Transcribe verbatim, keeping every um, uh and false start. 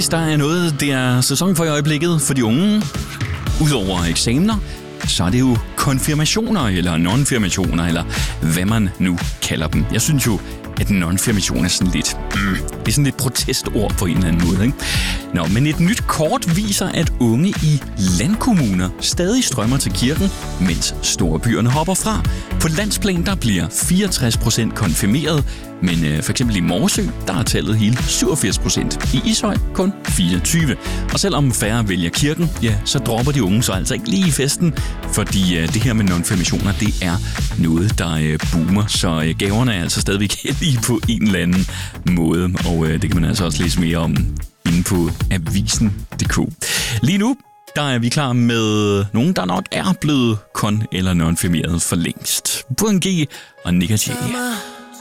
hvis der er noget, det er sæson for i øjeblikket for de unge, udover eksamener, så er det jo konfirmationer eller non-firmationer, eller hvad man nu kalder dem. Jeg synes jo, at non-firmation er sådan lidt, mm, det er sådan lidt protestord på en eller anden måde, ikke? Nå, men et nyt kort viser, at unge i landkommuner stadig strømmer til kirken, mens storebyerne hopper fra. På landsplan, der bliver fireogtres procent konfirmeret, men øh, for eksempel i Morsø, der er tallet hele syvogfirs procent. I Ishøj kun fireogtyve. Og selvom færre vælger kirken, ja, så dropper de unge så altså ikke lige i festen, fordi øh, det her med non-firmationer, det er noget, der øh, boomer. Så øh, gaverne er altså stadigvæk heldige på en eller anden måde, og øh, det kan man altså også læse mere om inde på avisen punktum d k. Lige nu, der er vi klar med nogen, der nok er blevet kon- eller non-firmeret for længst. Burhan G og Nicka Jay.